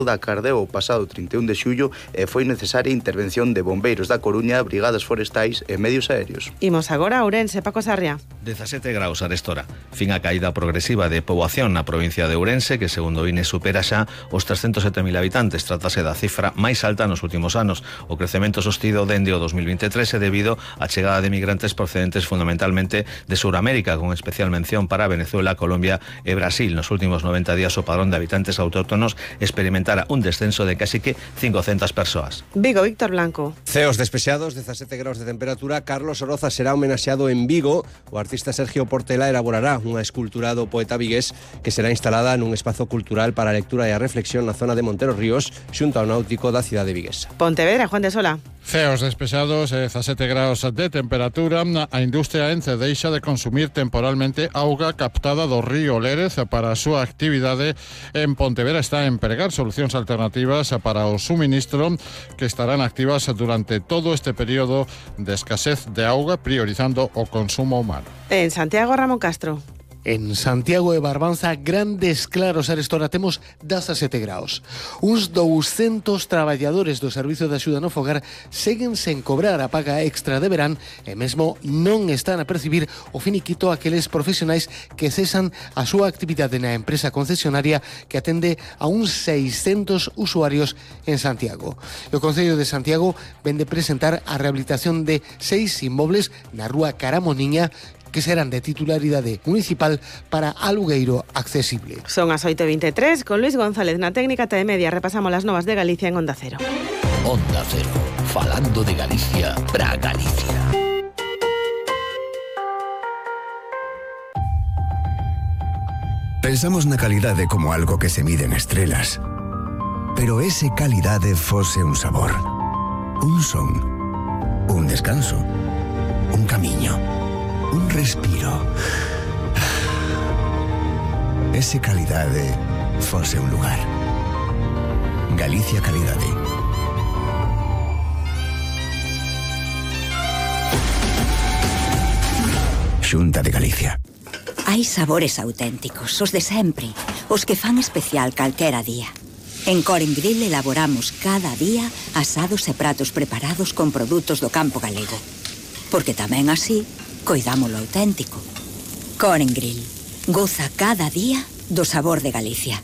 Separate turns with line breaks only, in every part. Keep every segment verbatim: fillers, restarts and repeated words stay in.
da Cardeo o pasado trinta e un de xullo e foi necesaria a intervención de bombeiros da Coruña, brigadas forestais e medios aéreos.
Imos agora a Ourense, Paco Sarria.
dezasete graus arestora. Fin a caída progresiva de poboación na provincia de Ourense, que segundo o I N E supera xa os trescentos sete mil habitantes. Trátase da cifra máis alta nos últimos anos. O crecemento sostido dende o dos mil vinte e tres é debido á chegada de migrantes procedentes fundamentalmente de Suramérica, con especial mención para Venezuela, Colombia e Brasil. Nos últimos noventa días o padrón de habitantes autóctonos experimentara un descenso de casi que cincocentas persoas.
Vigo, Víctor Blanco.
Ceos despexados, dezasete graus de temperatura. Carlos Oroza será homenaxeado en Vigo. O artista Sergio Portela elaborará unha escultura do poeta vigués que será instalada nun espazo cultural para a lectura e a reflexión na zona de Montero Ríos, xunto ao náutico da cidade viguesa.
Pontevedra, Juan de Sola.
Ceos despexados e dezasete graus de temperatura. A industria Ence deixa de consumir temporalmente auga captada do río Lérez para a súa actividade en Pontevedra. Está a empregar solucións alternativas para o suministro que estarán activas durante todo este período de escasez de auga, priorizando o consumo humano.
En Santiago, Ramón Castro.
En Santiago de Barbanza, grandes claros arestora, temos dezasete graus. Uns douscentos traballadores do Servizo de Axuda no Fogar seguen sen cobrar a paga extra de verán e mesmo non están a percibir o finiquito aqueles profesionais que cesan a súa actividade na empresa concesionaria que atende a uns seiscentos usuarios en Santiago. E o Concello de Santiago vende presentar a rehabilitación de seis inmobles na rúa Caramoniña que serán de titularidade municipal para alugueiro accesible.
Son as oito e veintitrés, con Luis González na técnica T media. Repasamos las novas de Galicia en Onda Cero.
Onda Cero, falando de Galicia para Galicia.
Pensamos na calidade como algo que se mide en estrelas. Pero ese calidade fose un sabor, un son, un descanso, un camiño, un respiro. Ese calidade fose un lugar. Galicia Calidade. Xunta de Galicia.
Hai sabores auténticos, os de sempre, os que fan especial calquera día. En Coren Grill elaboramos cada día asados e pratos preparados con produtos do campo galego. Porque tamén así coidamos lo auténtico. Coren Grill. Goza cada día do sabor de Galicia.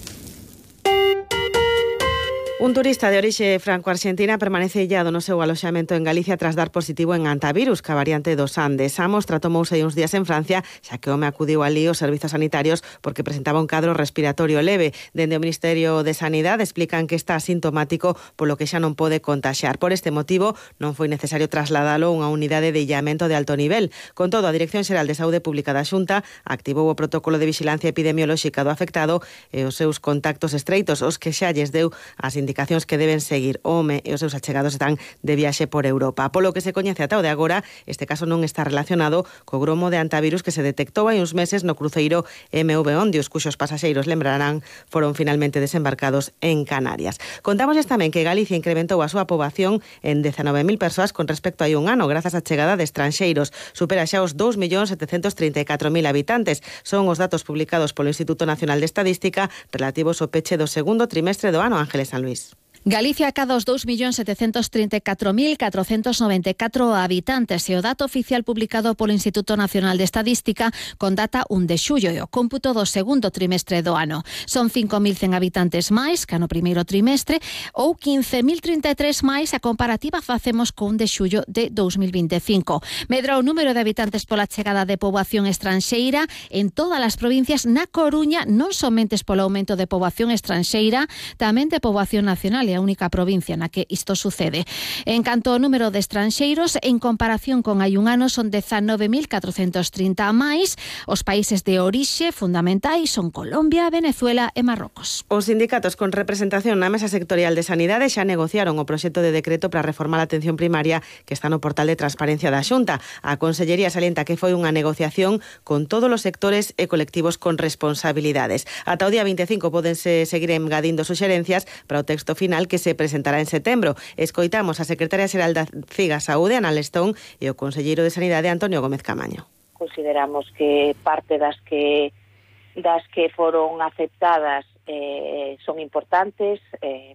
Un turista de orixe franco-arxentina permanece illado no seu aloxamento en Galicia tras dar positivo en antivirus, ca variante dos Andes. A mostra tomouse uns días en Francia, xa que o home acudiu ali aos servizos sanitarios porque presentaba un cadro respiratorio leve. Dende o Ministerio de Sanidade explican que está asintomático, polo que xa non pode contaxiar. Por este motivo, non foi necesario trasladalo a unha unidade de illamento de alto nivel. Con todo, a Dirección Xeral de Saúde Pública da Xunta activou o protocolo de vigilancia epidemiolóxica do afectado e os seus contactos estreitos, os que xa lles deu as indicacións que deben seguir. O home e os seus achegados están de viaxe por Europa. Polo que se coñece ata o de agora, este caso non está relacionado co gromo de antivirus que se detectou hai uns meses no cruceiro M V Ondios, cuxos pasaxeiros, lembrarán, foron finalmente desembarcados en Canarias. Contámosles tamén que Galicia incrementou a súa poboación en dezanove mil persoas con respecto a hai un ano, grazas á chegada de estranxeiros. Supera xa os dous millóns setecentos trinta e catro mil habitantes. Son os datos publicados polo Instituto Nacional de Estadística relativos ao peche do segundo trimestre do ano. Ángeles San Luis.
Galicia acada os dous millóns setecentos trinta e catro mil catrocentos noventa e catro habitantes e o dato oficial publicado polo Instituto Nacional de Estadística con data un de xullo e o cómputo do segundo trimestre do ano. Son cinco mil cen habitantes máis que no primeiro trimestre ou quince mil trinta e tres máis a comparativa facemos con un de xullo de dous mil vinte e cinco. Medra o número de habitantes pola chegada de poboación estranxeira en todas as provincias. Na Coruña non somente polo aumento de poboación estranxeira, tamén de poboación nacional e a única provincia na que isto sucede. En canto ao número de estranxeiros, en comparación con hai un ano, son dezanove mil catrocentos trinta máis. Os países de orixe fundamentais son Colombia, Venezuela e Marrocos.
Os sindicatos con representación na Mesa Sectorial de Sanidade xa negociaron o proxecto de decreto para reformar a atención primaria que está no portal de transparencia da Xunta. A Consellería salienta que foi unha negociación con todos os sectores e colectivos con responsabilidades. Ata o día vinte e cinco pódense seguir engadindo suxerencias para o texto final que se presentará en setembro. Escoitamos a secretaria xeral da CIGA Saúde, Ana Lestón, e o conselleiro de Sanidade, Antonio Gómez Camaño.
Consideramos que parte das que das que foron aceptadas eh, son importantes, eh,